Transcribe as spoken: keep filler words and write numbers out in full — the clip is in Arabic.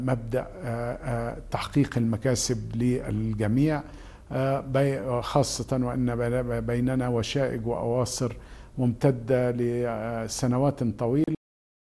مبدأ تحقيق المكاسب للجميع، خاصة وأن بيننا وشائج وأواصر ممتدة لسنوات طويلة.